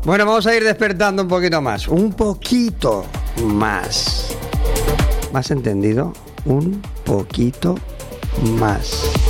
Bueno, vamos a ir despertando un poquito más. Un poquito más. ¿Más entendido? Un poquito más.